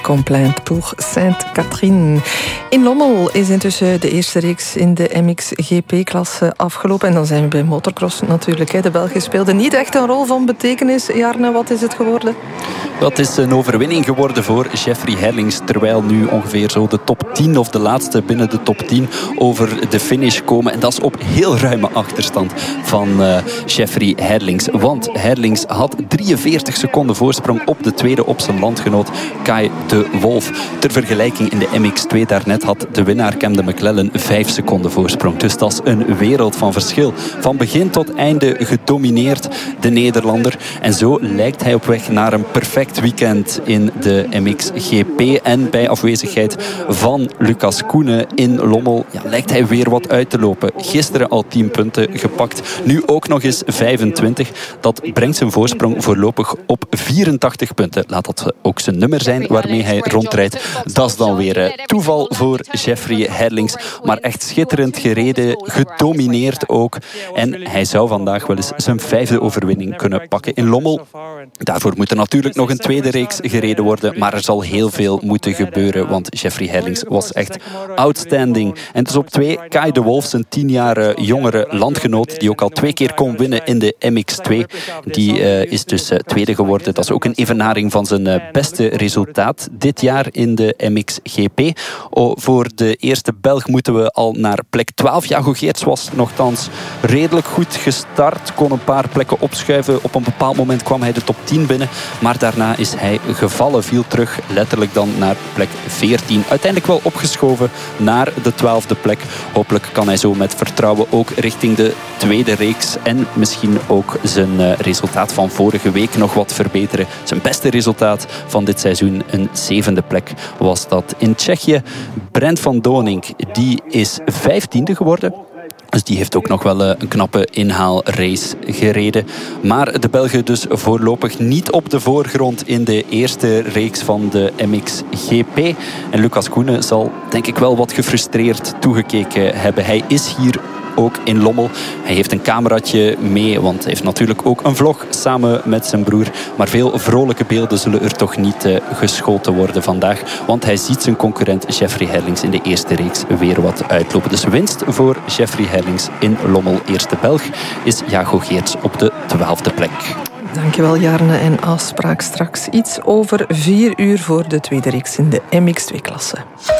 Complaint pour Sainte-Catherine. In Lommel is intussen de eerste reeks in de MXGP-klasse afgelopen. En dan zijn we bij motocross natuurlijk. De Belgen speelden niet echt een rol van betekenis. Jarne, wat is het geworden? Dat is een overwinning geworden voor Jeffrey Herlings. Terwijl nu ongeveer zo de top 10 of de laatste binnen de top 10 over de finish komen. En dat is op heel ruime achterstand van Jeffrey Herlings. Want Herlings had 43 seconden voorsprong op de tweede op zijn landgenoot Kai de Wolf. Ter vergelijking in de MX2 daarnet had de winnaar Cam de McLellan 5 seconden voorsprong. Dus dat is een wereld van verschil. Van begin tot einde gedomineerd de Nederlander. En zo lijkt hij op weg naar een perfect weekend in de MXGP. En bij afwezigheid van Lucas Koenen in Lommel lijkt hij weer wat uit te lopen. Gisteren al 10 punten gepakt. Nu ook nog eens 25. Dat brengt zijn voorsprong voorlopig op 84 punten. Laat dat ook zijn nummer zijn waarmee hij rondrijdt. Dat is dan weer toeval voor Jeffrey Herlings. Maar echt schitterend gereden. Gedomineerd ook. En hij zou vandaag wel eens zijn 5e overwinning kunnen pakken in Lommel. Daarvoor moet er natuurlijk nog een tweede reeks gereden worden. Maar er zal heel veel moeten gebeuren. Want Jeffrey Herlings was echt outstanding. En dus op 2 Kai de Wolf, zijn 10 jaar jongere landgenoot. Die ook al 2 keer kon winnen in de MX2. Die is dus tweede geworden. Dat is ook een evenaring van zijn beste resultaat dit jaar in de MXGP. Voor de eerste Belg moeten we al naar plek 12. Jago Geerts was nogthans redelijk goed gestart. Kon een paar plekken opschuiven. Op een bepaald moment kwam hij de top 10 binnen. Maar daarna is hij gevallen. Viel terug letterlijk dan naar plek 14. Uiteindelijk wel opgeschoven naar de 12e plek. Hopelijk kan hij zo met vertrouwen ook richting de tweede reeks. En misschien ook zijn resultaat van vorige week nog wat verbeteren. Zijn beste resultaat van dit seizoen, een 7e plek, was dat in Tsjechië. Brent van Donink, die is 15e geworden. Dus die heeft ook nog wel een knappe inhaalrace gereden. Maar de Belgen dus voorlopig niet op de voorgrond in de eerste reeks van de MXGP. En Lucas Koenen zal denk ik wel wat gefrustreerd toegekeken hebben. Hij is hier ook in Lommel. Hij heeft een cameraatje mee, want hij heeft natuurlijk ook een vlog samen met zijn broer. Maar veel vrolijke beelden zullen er toch niet geschoten worden vandaag. Want hij ziet zijn concurrent Jeffrey Herlings in de eerste reeks weer wat uitlopen. Dus winst voor Jeffrey Herlings in Lommel. Eerste Belg is Jago Geerts op de 12e plek. Dankjewel Jarne. En afspraak straks iets over 4 uur voor de tweede reeks in de MX2-klasse.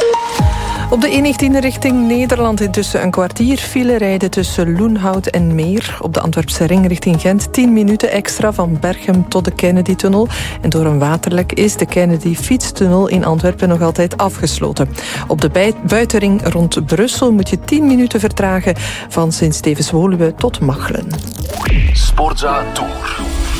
Op de E19 richting Nederland intussen een kwartier file rijden tussen Loenhout en Meer. Op de Antwerpse ring richting Gent 10 minuten extra van Berchem tot de Kennedy-tunnel. En door een waterlek is de Kennedy-fietstunnel in Antwerpen nog altijd afgesloten. Op de buitenring rond Brussel moet je 10 minuten vertragen van Sint-Stevens-Woluwe tot Machelen. Sportza Tour.